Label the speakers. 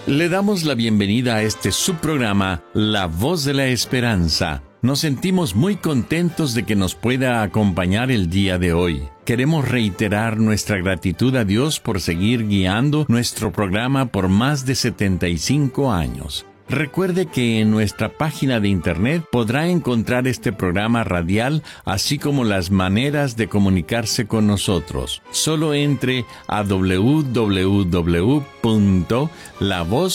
Speaker 1: Le damos la bienvenida a este subprograma, La Voz de la Esperanza. Nos sentimos muy contentos de que nos pueda acompañar el día de hoy. Queremos reiterar nuestra gratitud a Dios por seguir guiando nuestro programa por más de 75 años. Recuerde que en nuestra página de internet podrá encontrar este programa radial, así como las maneras de comunicarse con nosotros. Solo entre a www.lavoz.org